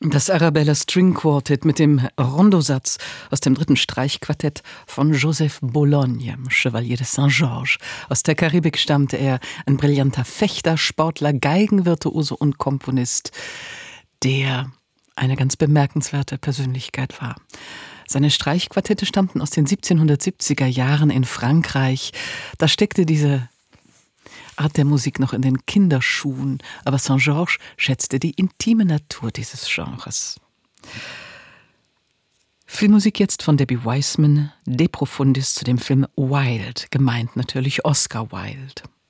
Das Arabella String Quartet mit dem Rondosatz aus dem 3. Streichquartett von Joseph Bologne, Chevalier de Saint-Georges. Aus der Karibik stammte er, ein brillanter Fechter, Sportler, Geigenvirtuose und Komponist, der eine ganz bemerkenswerte Persönlichkeit war. Seine Streichquartette stammten aus den 1770er Jahren in Frankreich. Da steckte diese Art der Musik noch in den Kinderschuhen, aber Saint-Georges schätzte die intime Natur dieses Genres. Filmmusik jetzt von Debbie Wiseman, De Profundis zu dem Film Wild, gemeint natürlich Oscar Wilde.